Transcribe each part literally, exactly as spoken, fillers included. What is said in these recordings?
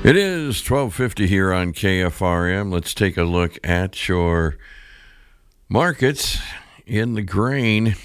It is twelve fifty here on K F R M. Let's take a look at your markets in the grain.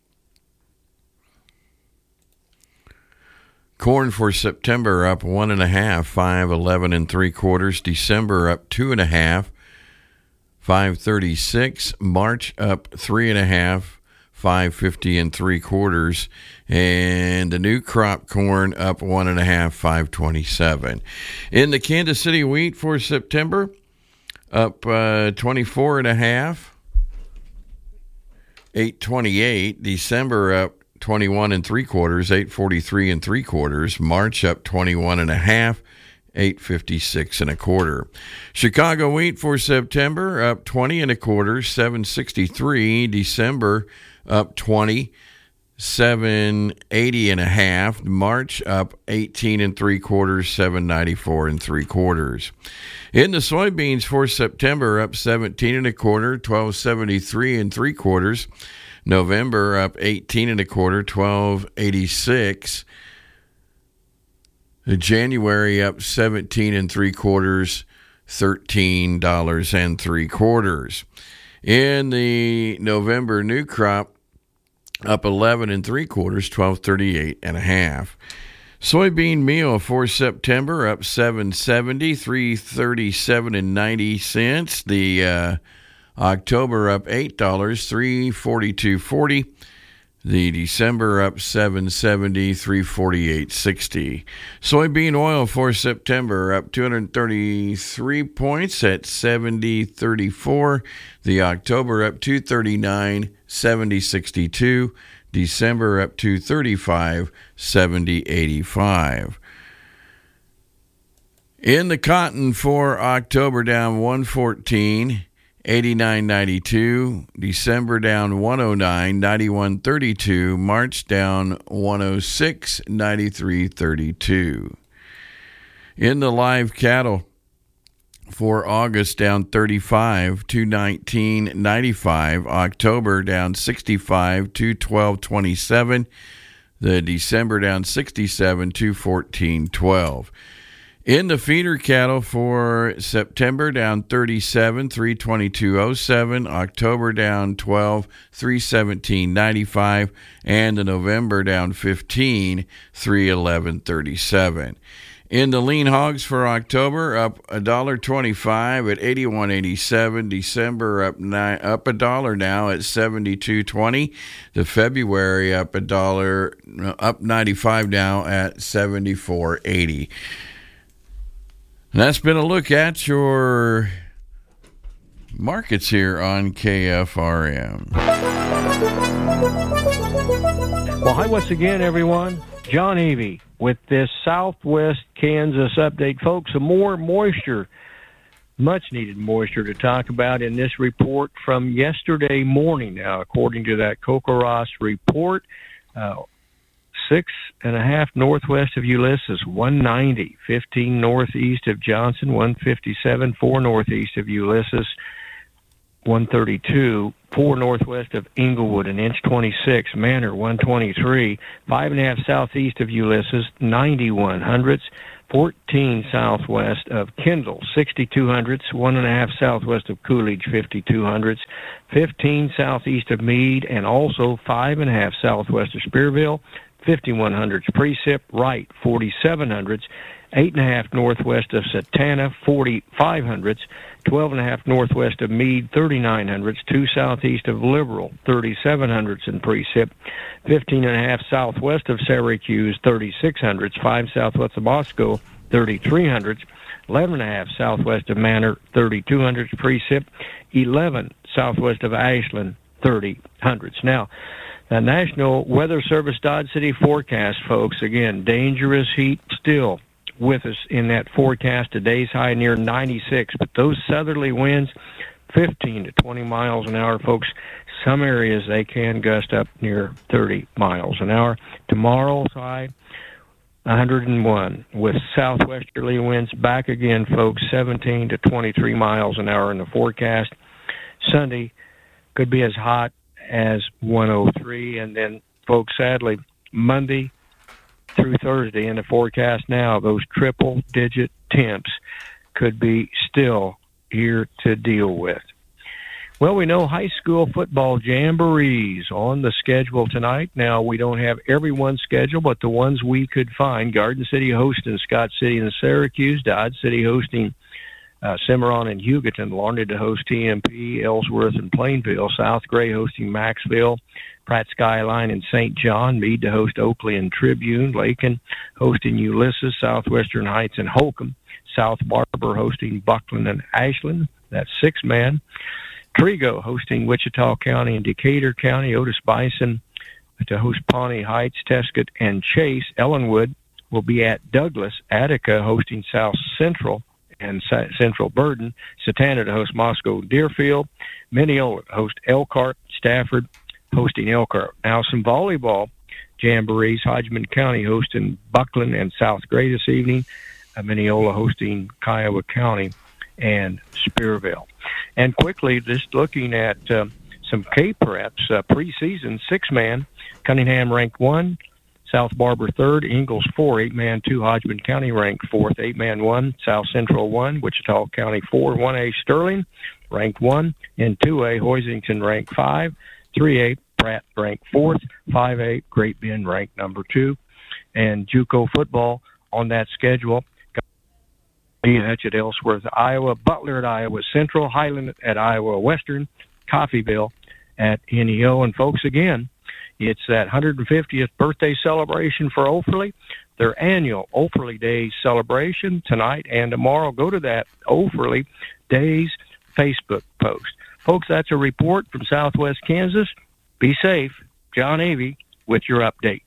Corn for September up one and a half, five eleven and three quarters. December up two and a half, five thirty six. March up three and a half, five fifty and three quarters. And the new crop corn up one and a half, five twenty seven. In the Kansas City wheat for September, up uh, twenty four and a half, eight twenty eight. December up twenty one and three quarters, eight forty three and three quarters. March up twenty one and a half, eight fifty six and a quarter. Chicago wheat for September up twenty and a quarter, seven sixty three. December up twenty. seven eighty and a half. March up eighteen and three quarters, seven ninety-four and three quarters. In the soybeans for September, up seventeen and a quarter, twelve seventy-three and three quarters. November up eighteen and a quarter, twelve eighty-six. January up seventeen and three quarters, thirteen dollars and three quarters. In the November new crop, up eleven and three quarters, twelve thirty-eight and a half. Soybean meal for September up seven seventy, three thirty-seven and ninety cents. The uh, October up eight dollars, three forty-two forty. The December up seven seventy, three forty-eight sixty. Soybean oil for September up two hundred thirty-three points at seventy thirty-four. The October up two thirty-nine, seventy sixty-two. December up two thirty-five, seventy eighty-five. In the cotton for October down one fourteen, eighty-nine ninety-two. December down one oh nine, ninety-one thirty-two. March down one oh six, ninety-three thirty-two. In the live cattle for August down thirty-five, two nineteen ninety-five. October down sixty-five, two twelve twenty-seven. The December down sixty-seven, two fourteen twelve. In the feeder cattle for September down thirty-seven, three twenty-two oh seven. October down twelve, three seventeen ninety-five. And the November down fifteen, three eleven thirty-seven. In the lean hogs for October, up one dollar twenty-five at eighty-one eighty-seven. December up nine, up a dollar now at seventy-two twenty. The February up a dollar, up ninety-five now at seventy-four eighty. And that's been a look at your markets here on K F R M. Well, hi once again, everyone. John Evie with this Southwest Kansas update. Folks, some more moisture, much-needed moisture to talk about in this report from yesterday morning. Now, according to that CoCoRaHS report, uh, six and a half northwest of Ulysses, one ninety, fifteen northeast of Johnson, one fifty-seven, four northeast of Ulysses, one thirty-two, four northwest of Inglewood, an inch twenty-six, Manor, one twenty-three, five and a half southeast of Ulysses, ninety-one hundredths, fourteen southwest of Kendall, sixty-two hundredths, one and a half southwest of Coolidge, fifty-two hundredths, fifteen southeast of Meade, and also five and a half southwest of Spearville, fifty-one hundredths precip, Wright, forty-seven hundredths, eight and a half northwest of Satana, forty-five hundredths, twelve and a half northwest of Meade, thirty-nine hundredths, two southeast of Liberal, thirty-seven hundredths in precip, fifteen and a half southwest of Syracuse, thirty-six hundredths, five southwest of Bosco, thirty-three hundredths, eleven and a half southwest of Manor, thirty-two hundredths precip, eleven southwest of Ashland, thirty hundredths. Now, the National Weather Service Dodge City forecast, folks, again, dangerous heat still with us in that forecast. Today's high near ninety-six, but those southerly winds, fifteen to twenty miles an hour, folks. Some areas they can gust up near thirty miles an hour. Tomorrow's high, one hundred one, with southwesterly winds back again, folks, seventeen to twenty-three miles an hour in the forecast. Sunday could be as hot as one oh three, and then, folks, sadly, Monday, through Thursday in the forecast now, those triple-digit temps could be still here to deal with. Well, we know high school football jamborees on the schedule tonight. Now, we don't have everyone's schedule, but the ones we could find: Garden City hosting Scott City and Syracuse, Dodge City hosting uh, Cimarron and Hugoton, Larned to host T M P, Ellsworth and Plainville, South Gray hosting Maxville, Pratt Skyline and Saint John, Meade to host Oakley and Tribune, Lakin hosting Ulysses, Southwestern Heights and Holcomb, South Barber hosting Buckland and Ashland. That's six-man. Trigo hosting Wichita County and Decatur County, Otis Bison to host Pawnee Heights, Tescott and Chase. Ellenwood will be at Douglas. Attica hosting South Central and Central Burden. Satanta to host Moscow Deerfield. Mineola to host Elkhart. Stafford hosting Elkhart. Now some volleyball jamborees. Hodgman County hosting Buckland and South Gray this evening. Uh, Mineola hosting Kiowa County and Spearville. And quickly, just looking at uh, some K-Preps, uh, preseason, six-man, Cunningham ranked one, South Barber third, Ingalls four, eight-man two, Hodgman County ranked fourth, eight-man one, South Central one, Wichita County four, one A Sterling ranked one, in two A, Hoisington ranked five, three A, Pratt ranked fourth, five A, Great Bend ranked number two. And JUCO football on that schedule: Hatch at Ellsworth, Iowa, Butler at Iowa Central, Highland at Iowa Western, Coffeyville at N E O. And folks, again, it's that one hundred fiftieth birthday celebration for Offerly, their annual Offerly Days celebration tonight and tomorrow. Go to that Offerly Days Facebook post. Folks, that's a report from Southwest Kansas. Be safe. John Avey with your update.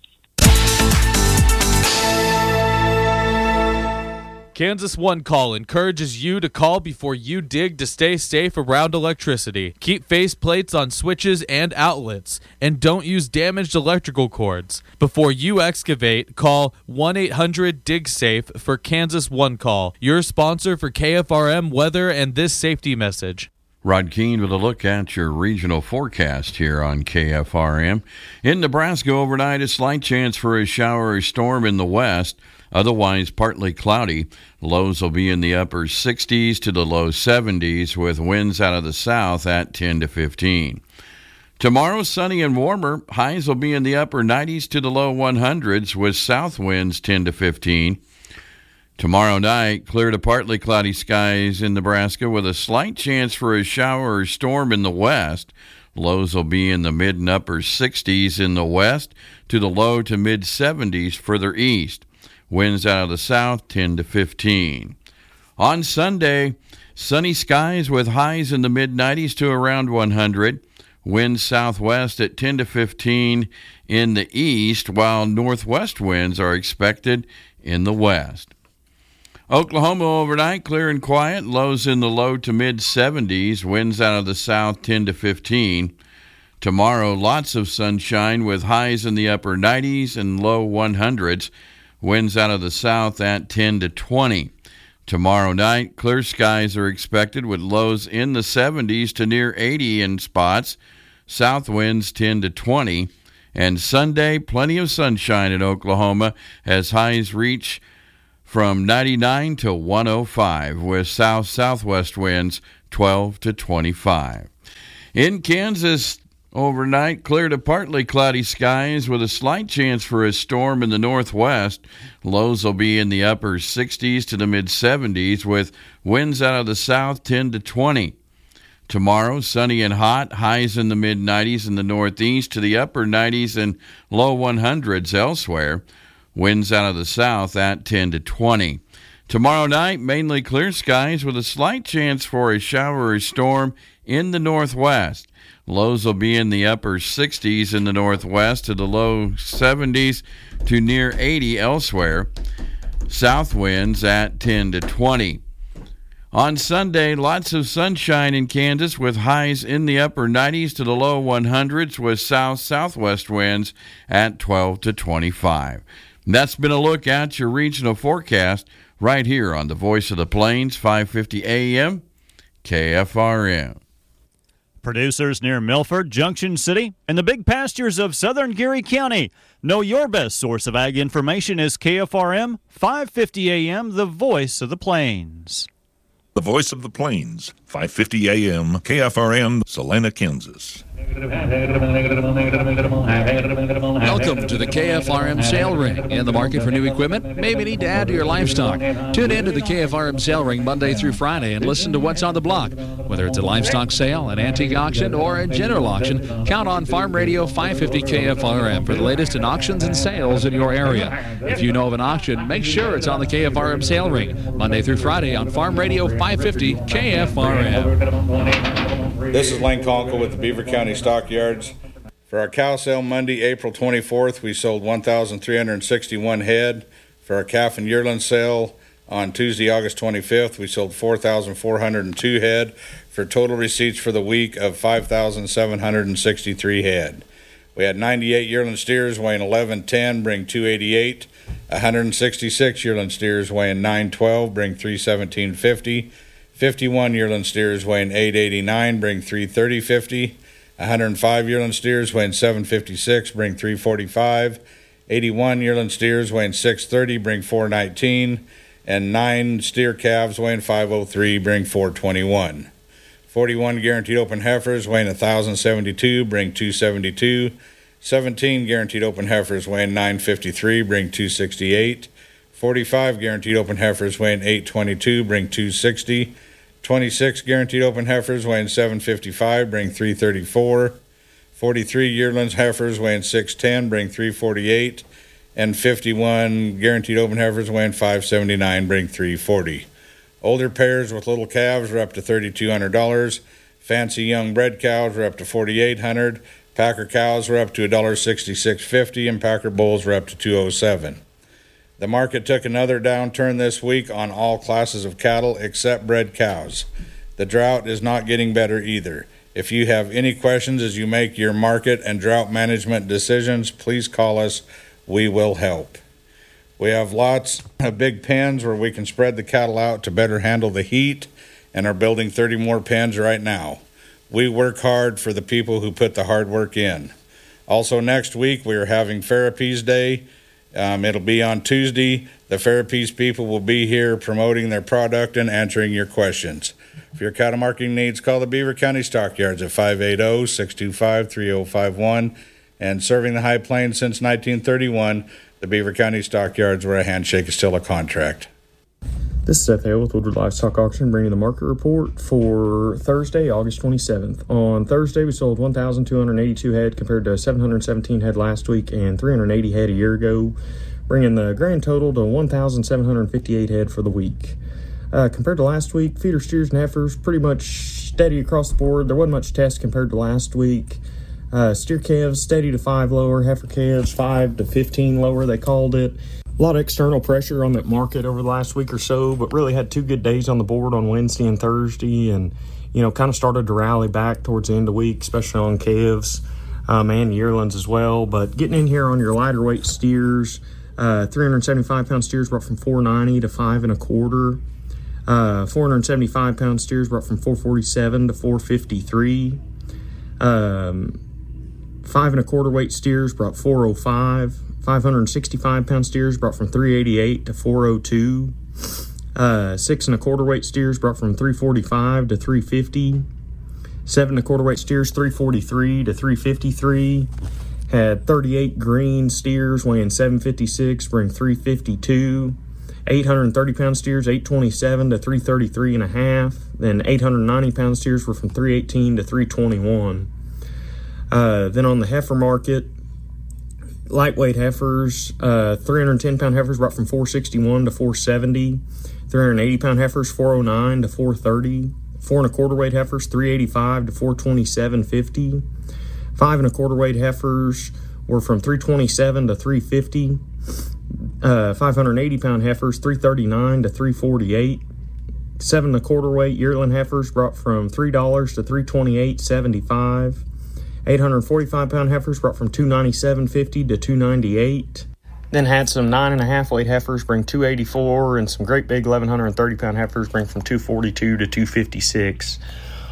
Kansas One Call encourages you to call before you dig to stay safe around electricity. Keep faceplates on switches and outlets, and don't use damaged electrical cords. Before you excavate, call one eight hundred dig safe for Kansas One Call, your sponsor for K F R M weather and this safety message. Rod Keene with a look at your regional forecast here on K F R M. In Nebraska overnight, a slight chance for a shower or storm in the west. Otherwise, partly cloudy. Lows will be in the upper sixties to the low seventies with winds out of the south at ten to fifteen. Tomorrow, sunny and warmer. Highs will be in the upper nineties to the low hundreds with south winds ten to fifteen. Tomorrow night, clear to partly cloudy skies in Nebraska with a slight chance for a shower or storm in the west. Lows will be in the mid and upper sixties in the west to the low to mid seventies further east. Winds out of the south ten to fifteen. On Sunday, sunny skies with highs in the mid nineties to around one hundred. Winds southwest at ten to fifteen in the east, while northwest winds are expected in the west. Oklahoma overnight, clear and quiet. Lows in the low to mid seventies. Winds out of the south ten to fifteen. Tomorrow, lots of sunshine with highs in the upper nineties and low hundreds. Winds out of the south at ten to twenty. Tomorrow night, clear skies are expected with lows in the seventies to near eighty in spots. South winds ten to twenty. And Sunday, plenty of sunshine in Oklahoma as highs reach from ninety-nine to one oh five with south-southwest winds twelve to twenty-five. In Kansas, overnight, clear to partly cloudy skies with a slight chance for a storm in the northwest. Lows will be in the upper sixties to the mid seventies with winds out of the south ten to twenty. Tomorrow, sunny and hot, highs in the mid nineties in the northeast to the upper nineties and low hundreds elsewhere. Winds out of the south at ten to twenty. Tomorrow night, mainly clear skies with a slight chance for a shower or storm in the northwest. Lows will be in the upper sixties in the northwest to the low seventies to near eighty elsewhere. South winds at ten to twenty. On Sunday, lots of sunshine in Kansas with highs in the upper nineties to the low hundreds with south-southwest winds at twelve to twenty-five. And that's been a look at your regional forecast right here on the Voice of the Plains, five fifty A M, K F R M. Producers near Milford, Junction City, and the big pastures of southern Geary County. Know your best source of ag information is K F R M, five fifty A M, the voice of the plains. The voice of the plains, five fifty A M, K F R M, Salina, Kansas. Welcome to the K F R M Sale Ring. In the market for new equipment? Maybe need to add to your livestock. Tune in to the K F R M Sale Ring Monday through Friday and listen to what's on the block. Whether it's a livestock sale, an antique auction, or a general auction, count on Farm Radio five fifty K F R M for the latest in auctions and sales in your area. If you know of an auction, make sure it's on the K F R M Sale Ring Monday through Friday on Farm Radio five fifty K F R M. This is Lane Conkle with the Beaver County Stockyards. For our cow sale Monday, April twenty-fourth, we sold one thousand three hundred sixty-one head. For our calf and yearling sale on Tuesday, August twenty-fifth, we sold four thousand four hundred two head for total receipts for the week of five thousand seven hundred sixty-three head. We had ninety-eight yearling steers weighing eleven ten, bring two eighty-eight. one hundred sixty-six yearling steers weighing nine twelve, bring three seventeen fifty. fifty-one yearling steers weighing eight eighty-nine, bring three thirty fifty. one hundred five yearling steers weighing seven fifty-six, bring three forty-five. eighty-one yearling steers weighing six thirty, bring four nineteen. And nine steer calves weighing five oh three, bring four twenty-one. forty-one guaranteed open heifers weighing one thousand seventy-two, bring two seventy-two. seventeen guaranteed open heifers weighing nine fifty-three, bring two sixty-eight. forty-five guaranteed open heifers weighing eight twenty-two, bring two sixty. twenty-six guaranteed open heifers weighing seven fifty-five, bring three thirty-four. forty-three yearlings heifers weighing six ten, bring three forty-eight. And fifty-one guaranteed open heifers weighing five seventy-nine, bring three forty. Older pairs with little calves are up to three thousand two hundred dollars. Fancy young bred cows are up to four thousand eight hundred dollars. Packer cows are up to one sixty-six fifty, and Packer bulls are up to two oh seven. The market took another downturn this week on all classes of cattle except bred cows. The drought is not getting better either. If you have any questions as you make your market and drought management decisions, please call us. We will help. We have lots of big pens where we can spread the cattle out to better handle the heat, and are building thirty more pens right now. We work hard for the people who put the hard work in. Also next week we are having Therapies Day. Um, it'll be on Tuesday. The Therapies people will be here promoting their product and answering your questions. For your cattle marketing needs, call the Beaver County Stockyards at five eight zero, six two five, three zero five one. And serving the High Plains since nineteen thirty-one, the Beaver County Stockyards, where a handshake is still a contract. This is Seth Hale with Woodward Livestock Auction, bringing the market report for Thursday, August twenty-seventh. On Thursday, we sold one thousand two hundred eighty-two head compared to seven hundred seventeen head last week and three hundred eighty head a year ago, bringing the grand total to one thousand seven hundred fifty-eight head for the week. Uh, compared to last week, feeder steers and heifers pretty much steady across the board. There wasn't much test compared to last week. Uh, steer calves steady to five lower, heifer calves five to fifteen lower, they called it. A lot of external pressure on that market over the last week or so, but really had two good days on the board on Wednesday and Thursday, and you know, kind of started to rally back towards the end of the week, especially on calves um, and yearlings as well. But getting in here on your lighter weight steers, uh, three hundred seventy-five pound steers brought from four ninety to five and a quarter. Uh, four hundred seventy-five pound steers brought from four forty-seven to four fifty-three. Um, five and a quarter weight steers brought four oh five. five hundred sixty-five pound steers brought from three eighty-eight to four oh two. Uh, six and a quarter weight steers brought from three forty-five to three fifty. Seven and a quarter weight steers, three forty-three to three fifty-three. Had thirty-eight green steers weighing seven fifty-six, bring three fifty-two. eight hundred thirty pound steers, eight twenty-seven to three thirty-three and a half. Then eight hundred ninety pound steers were from three eighteen to three twenty-one. Uh, then on the heifer market, lightweight heifers, uh, three hundred ten pound heifers brought from four sixty-one to four seventy. three hundred eighty pound heifers, four oh nine to four thirty. Four and a quarter weight heifers, three eighty-five to four twenty-seven fifty. Five and a quarter weight heifers were from three twenty-seven to three fifty. Uh, five hundred eighty pound heifers, three thirty-nine to three forty-eight. Seven and a quarter weight yearling heifers brought from three dollars to three twenty-eight seventy-five. eight hundred forty-five pound heifers brought from two ninety-seven fifty to two ninety-eight. Then had some nine and a half weight heifers bring two eighty-four, and some great big eleven thirty pound heifers bring from two forty-two to two fifty-six.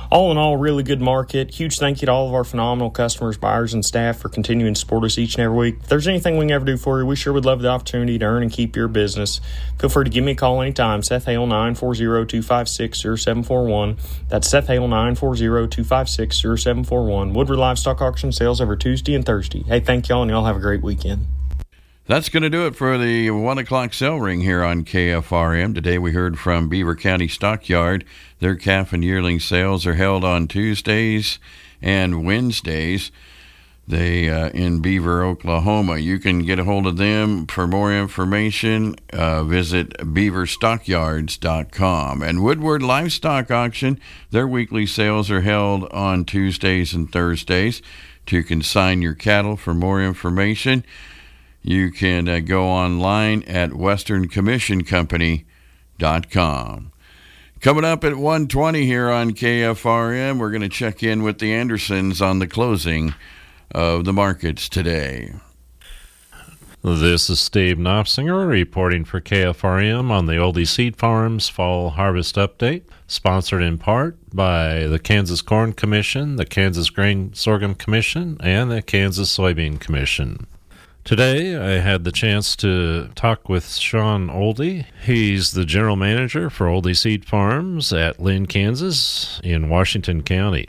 All in all, really good market. Huge thank you to all of our phenomenal customers, buyers, and staff for continuing to support us each and every week. If there's anything we can ever do for you, we sure would love the opportunity to earn and keep your business. Feel free to give me a call anytime. Seth Hale, nine four zero, two five six, zero seven four one. That's Seth Hale, nine four zero, two five six, zero seven four one. Woodward Livestock Auction sales every Tuesday and Thursday. Hey, thank y'all, and y'all have a great weekend. That's going to do it for the one o'clock sale ring here on K F R M. Today we heard from Beaver County Stockyard. Their calf and yearling sales are held on Tuesdays and Wednesdays. They uh, in Beaver, Oklahoma. You can get a hold of them for more information. Uh, visit beaver stockyards dot com. And Woodward Livestock Auction, their weekly sales are held on Tuesdays and Thursdays. To consign your cattle for more information, you can uh, go online at western commission company dot com. Coming up at one twenty here on K F R M, we're going to check in with the Andersons on the closing of the markets today. This is Steve Knopsinger reporting for K F R M on the Oldie Seed Farms Fall Harvest Update, sponsored in part by the Kansas Corn Commission, the Kansas Grain Sorghum Commission, and the Kansas Soybean Commission. Today, I had the chance to talk with Sean Oldie. He's the general manager for Oldie Seed Farms at Lynn, Kansas, in Washington County.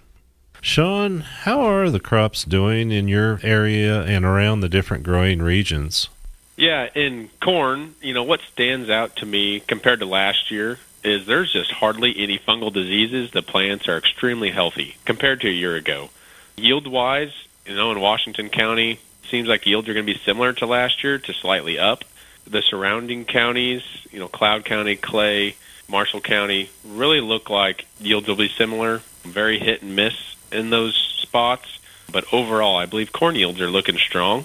Sean, how are the crops doing in your area and around the different growing regions? Yeah, in corn, you know, what stands out to me compared to last year is there's just hardly any fungal diseases. The plants are extremely healthy compared to a year ago. Yield-wise, you know, in Washington County, seems like yields are going to be similar to last year to slightly up. The surrounding counties, you know, Cloud County, Clay, Marshall County, really look like yields will be similar, very hit and miss in those spots. But overall, I believe corn yields are looking strong.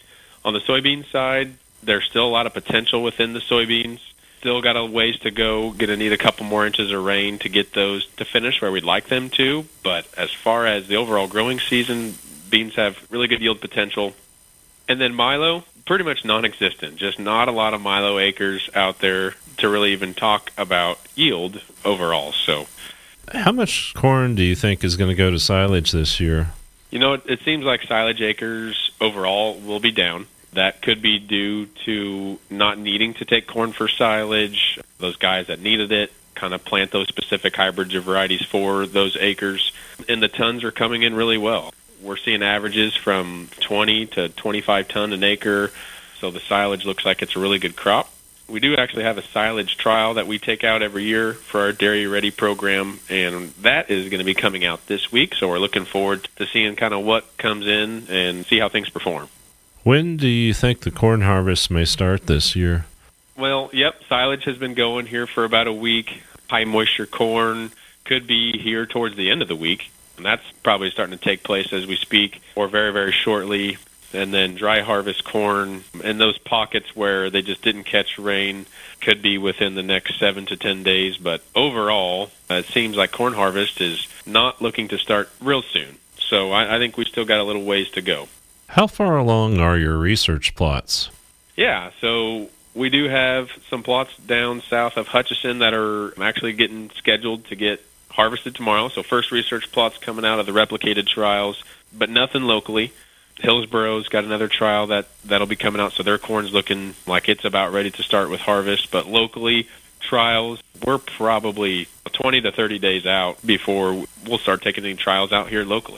On the soybean side, there's still a lot of potential within the soybeans. Still got a ways to go. Going to need a couple more inches of rain to get those to finish where we'd like them to. But as far as the overall growing season, beans have really good yield potential. And then milo, pretty much non-existent. Just not a lot of milo acres out there to really even talk about yield overall. So, how much corn do you think is going to go to silage this year? You know, it, it seems like silage acres overall will be down. That could be due to not needing to take corn for silage. Those guys that needed it kind of plant those specific hybrids or varieties for those acres. And the tons are coming in really well. We're seeing averages from twenty to twenty-five ton an acre, so the silage looks like it's a really good crop. We do actually have a silage trial that we take out every year for our Dairy Ready program, and that is going to be coming out this week, so we're looking forward to seeing kind of what comes in and see how things perform. When do you think the corn harvest may start this year? Well, yep, silage has been going here for about a week. High moisture corn could be here towards the end of the week. And that's probably starting to take place as we speak, or very, very shortly. And then dry harvest corn in those pockets where they just didn't catch rain could be within the next seven to ten days. But overall, uh, it seems like corn harvest is not looking to start real soon. So I, I think we've still got a little ways to go. How far along are your research plots? Yeah, so we do have some plots down south of Hutchinson that are actually getting scheduled to get harvested tomorrow. So first research plots coming out of the replicated trials, but nothing locally. Hillsboro's got another trial that, that'll be coming out, so their corn's looking like it's about ready to start with harvest. But locally, trials, we're probably twenty to thirty days out before we'll start taking any trials out here locally.